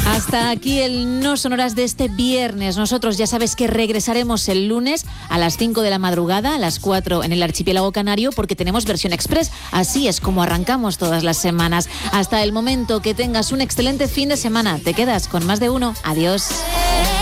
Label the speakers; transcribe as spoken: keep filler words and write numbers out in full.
Speaker 1: Hasta aquí el No Sonoras de este viernes. Nosotros ya sabes que regresaremos el lunes a las cinco de la madrugada, a las cuatro en el archipiélago canario, porque tenemos versión express. Así es como arrancamos todas las semanas. Hasta el momento, que tengas un excelente fin de semana. Te quedas con Más de Uno. Adiós.